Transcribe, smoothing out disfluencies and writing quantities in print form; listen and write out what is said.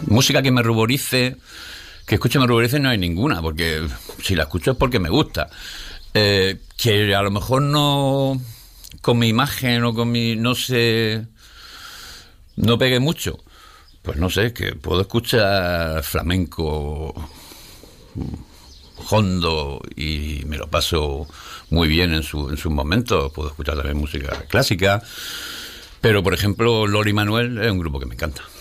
Música que me ruborice, que escuche me ruborice no hay ninguna, porque si la escucho es porque me gusta. Que a lo mejor no, con mi imagen o con mi, no sé, no pegue mucho. Pues no sé, que puedo escuchar flamenco, hondo, y me lo paso muy bien en sus momentos. Puedo escuchar también música clásica. Pero, por ejemplo, Lori Manuel es un grupo que me encanta.